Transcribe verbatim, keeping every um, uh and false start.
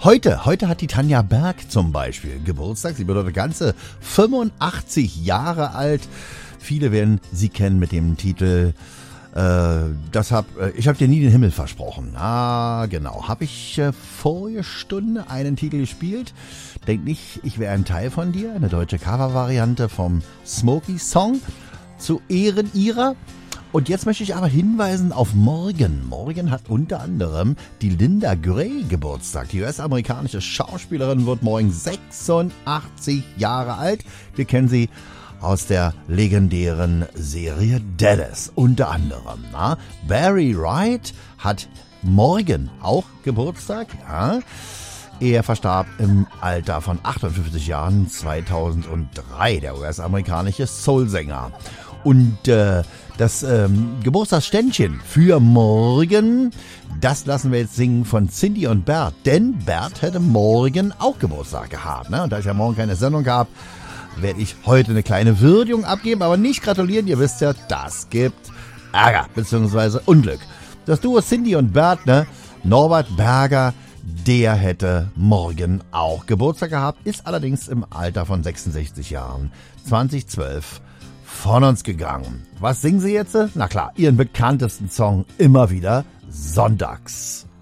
Heute, heute hat die Tanja Berg zum Beispiel Geburtstag. Sie wird ganze fünfundachtzig Jahre alt. Viele werden sie kennen mit dem Titel äh, das hab, äh, Ich hab dir nie den Himmel versprochen. Ah, genau. Habe ich äh, vorige Stunde einen Titel gespielt. Denk nicht, ich wäre ein Teil von dir. Eine deutsche Covervariante vom Smokey Song zu Ehren ihrer. Und jetzt möchte ich aber hinweisen auf morgen. Morgen hat unter anderem die Linda Gray Geburtstag. Die U S-amerikanische Schauspielerin wird morgen sechsundachtzig Jahre alt. Wir kennen sie aus der legendären Serie Dallas unter anderem. Na? Barry Wright hat morgen auch Geburtstag. Ja? Er verstarb im Alter von achtundfünfzig Jahren zweitausenddrei, der U S-amerikanische Soulsänger. Und äh, das ähm, Geburtstagsständchen für morgen, das lassen wir jetzt singen von Cindy und Bert. Denn Bert hätte morgen auch Geburtstag gehabt. Ne? Und da ich ja morgen keine Sendung habe, werde ich heute eine kleine Würdigung abgeben, aber nicht gratulieren. Ihr wisst ja, das gibt Ärger bzw. Unglück. Das Duo Cindy und Bert, ne? Norbert Berger, der hätte morgen auch Geburtstag gehabt, ist allerdings im Alter von sechsundsechzig Jahren zweitausendzwölf von uns gegangen. Was singen sie jetzt? Na klar, ihren bekanntesten Song immer wieder sonntags.